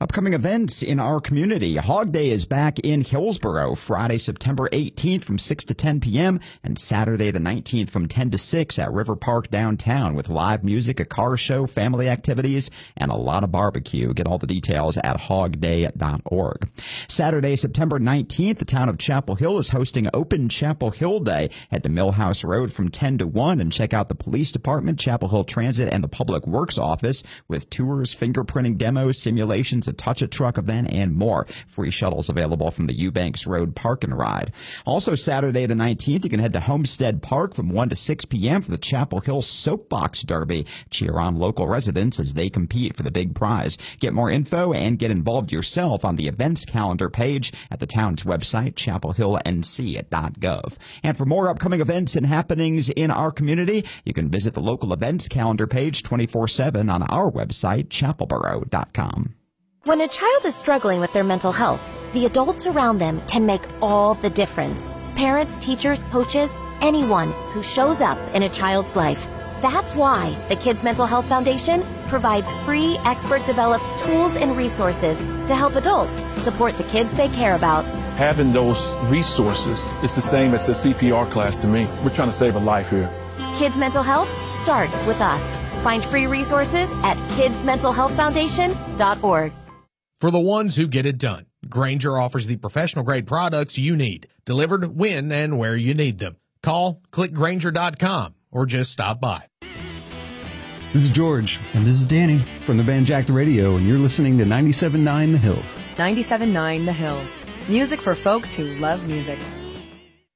Upcoming events in our community. Hog Day is back in Hillsboro, Friday, September 18th from 6 to 10 p.m. and Saturday the 19th from 10 to 6 at River Park downtown with live music, a car show, family activities, and a lot of barbecue. Get all the details at hogday.org. Saturday, September 19th, the town of Chapel Hill is hosting Open Chapel Hill Day. Head to Millhouse Road from 10 to 1 and check out the police department, Chapel Hill Transit, and the Public Works office with tours, fingerprinting demos, simulations, a touch-a-truck event, and more. Free shuttles available from the Eubanks Road Park and Ride. Also Saturday the 19th, you can head to Homestead Park from 1 to 6 p.m. for the Chapel Hill Soapbox Derby. Cheer on local residents as they compete for the big prize. Get more info and get involved yourself on the events calendar page at the town's website, chapelhillnc.gov. And for more upcoming events and happenings in our community, you can visit the local events calendar page 24/7 on our website, chapelboro.com. When a child is struggling with their mental health, the adults around them can make all the difference. Parents, teachers, coaches, anyone who shows up in a child's life. That's why the Kids Mental Health Foundation provides free, expert-developed tools and resources to help adults support the kids they care about. Having those resources is the same as the CPR class to me. We're trying to save a life here. Kids Mental Health starts with us. Find free resources at kidsmentalhealthfoundation.org. For the ones who get it done, Grainger offers the professional-grade products you need, delivered when and where you need them. Call, click Grainger.com, or just stop by. This is George. And this is Danny. From the band Jack the Radio, and you're listening to 97.9 The Hill. 97.9 The Hill. Music for folks who love music.